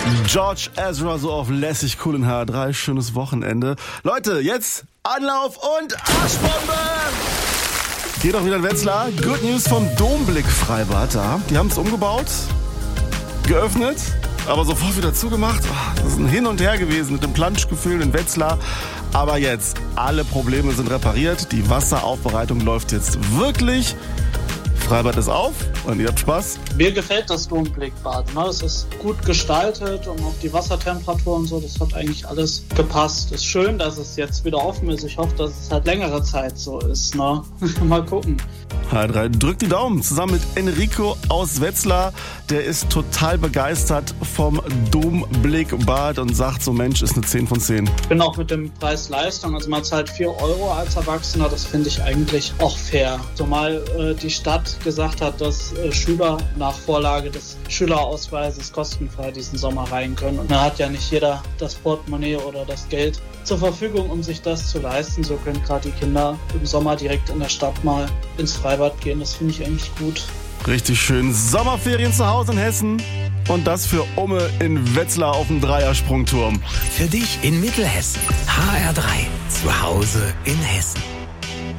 George Ezra so auf lässig cool in HR3. Schönes Wochenende. Leute, jetzt Anlauf und Arschbombe! Geht auch wieder in Wetzlar. Good News vom Domblick-Freibad da. Die haben es umgebaut, geöffnet, aber sofort wieder zugemacht. Das ist ein Hin und Her gewesen mit dem Planschgefühl in Wetzlar. Aber jetzt, alle Probleme sind repariert. Die Wasseraufbereitung läuft jetzt wirklich. Freibad ist auf und ihr habt Spaß. Mir gefällt das Domblickbad. Es ist gut gestaltet und auch die Wassertemperatur und so, das hat eigentlich alles gepasst. Ist schön, dass es jetzt wieder offen ist. Ich hoffe, dass es halt längere Zeit so ist. Ne? Mal gucken. HR3 drückt die Daumen zusammen mit Enrico aus Wetzlar. Der ist total begeistert vom Domblickbad und sagt so, Mensch, ist eine 10 von 10. Ich bin auch mit dem Preis-Leistung, also man zahlt 4 € als Erwachsener, das finde ich eigentlich auch fair. Zumal die Stadt gesagt hat, dass Schüler nach Vorlage des Schülerausweises kostenfrei diesen Sommer rein können. Und da hat ja nicht jeder das Portemonnaie oder das Geld zur Verfügung, um sich das zu leisten. So können gerade die Kinder im Sommer direkt in der Stadt mal ins Freibad gehen. Das finde ich eigentlich gut. Richtig schön. Sommerferien zu Hause in Hessen. Und das für Umme in Wetzlar auf dem Dreiersprungturm. Für dich in Mittelhessen. HR3. Zu Hause in Hessen.